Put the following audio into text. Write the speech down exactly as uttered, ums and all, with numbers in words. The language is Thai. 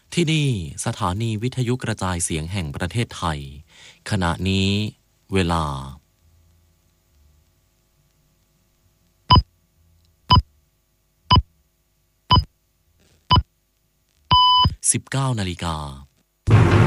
ที่นี่สถานีวิทยุกระจายเสียงแห่งประเทศไทยขณะนี้เวลาสิบเก้านาฬิกา